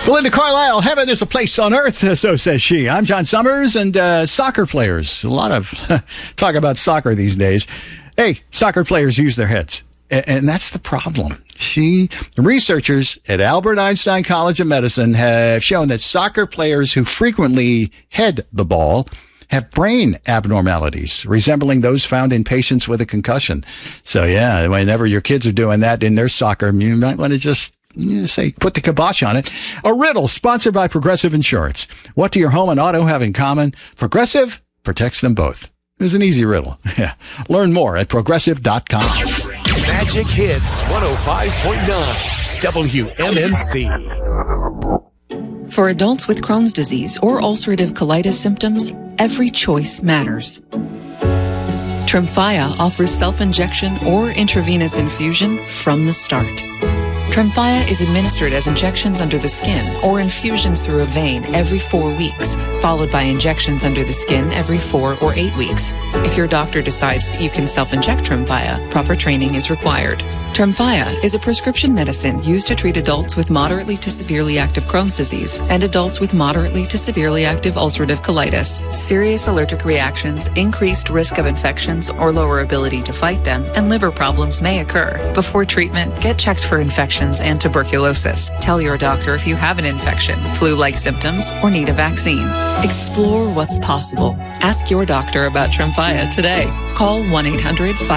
Belinda Carlisle, heaven is a place on earth, so says she. I'm John Summers, and soccer players. A lot of talk about soccer these days. Hey, soccer players use their heads, and that's the problem. Researchers at Albert Einstein College of Medicine have shown that soccer players who frequently head the ball have brain abnormalities resembling those found in patients with a concussion. So, yeah, whenever your kids are doing that in their soccer, you might want to just say, put the kibosh on it. A riddle sponsored by Progressive Insurance. What do your home and auto have in common? Progressive protects them both. It was an easy riddle. Yeah. Learn more at progressive.com. Magic Hits 105.9 WMMC. For adults with Crohn's disease or ulcerative colitis symptoms, every choice matters. Tremfya offers self-injection or intravenous infusion from the start. Tremfya is administered as injections under the skin or infusions through a vein every 4 weeks, followed by injections under the skin every 4 or 8 weeks. If your doctor decides that you can self-inject Tremfya, proper training is required. Tremfya is a prescription medicine used to treat adults with moderately to severely active Crohn's disease and adults with moderately to severely active ulcerative colitis. Serious allergic reactions, increased risk of infections or lower ability to fight them, and liver problems may occur. Before treatment, get checked for infections and tuberculosis. Tell your doctor if you have an infection, flu-like symptoms, or need a vaccine. Explore what's possible. Ask your doctor about Tremfya today. Call 1-800-5